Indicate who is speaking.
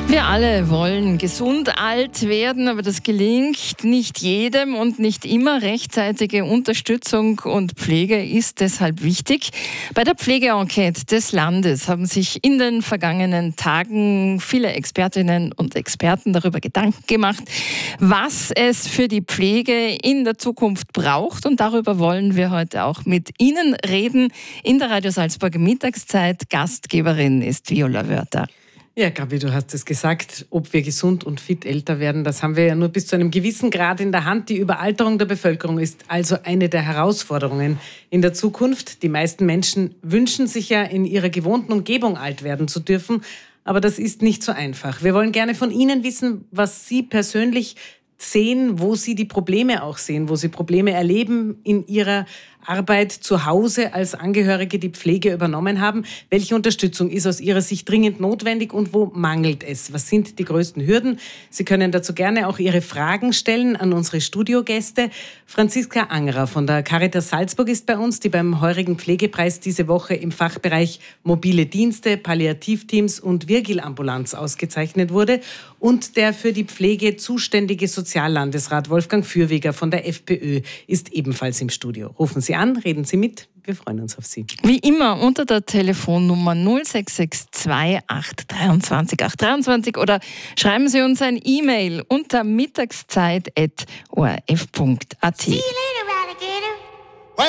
Speaker 1: Wir alle wollen gesund alt werden, aber das gelingt nicht jedem und nicht immer. Rechtzeitige Unterstützung und Pflege ist deshalb wichtig. Bei der Pflegeenquete des Landes haben sich in den vergangenen Tagen viele Expertinnen und Experten darüber Gedanken gemacht, was es für die Pflege in der Zukunft braucht. Und darüber wollen wir heute auch mit Ihnen reden. In der Radio Salzburger Mittagszeit Gastgeberin ist Viola Wörter.
Speaker 2: Ja, Gabi, du hast es gesagt, ob wir gesund und fit älter werden, das haben wir ja nur bis zu einem gewissen Grad in der Hand. Die Überalterung der Bevölkerung ist also eine der Herausforderungen in der Zukunft. Die meisten Menschen wünschen sich ja, in ihrer gewohnten Umgebung alt werden zu dürfen, aber das ist nicht so einfach. Wir wollen gerne von Ihnen wissen, was Sie persönlich sehen, wo Sie die Probleme auch sehen, wo Sie Probleme erleben in Ihrer Arbeit zu Hause als Angehörige, die Pflege übernommen haben. Welche Unterstützung ist aus Ihrer Sicht dringend notwendig und wo mangelt es? Was sind die größten Hürden? Sie können dazu gerne auch Ihre Fragen stellen an unsere Studiogäste. Franziska Angerer von der Caritas Salzburg ist bei uns, die beim heurigen Pflegepreis diese Woche im Fachbereich Mobile Dienste, Palliativteams und Virgilambulanz ausgezeichnet wurde. Und der für die Pflege zuständige Soziallandesrat Wolfgang Fürweger von der FPÖ ist ebenfalls im Studio. Rufen Sie an, reden Sie mit. Wir freuen uns auf Sie.
Speaker 1: Wie immer unter der Telefonnummer 0662 823 823 oder schreiben Sie uns ein E-Mail unter mittagszeit@orf.at.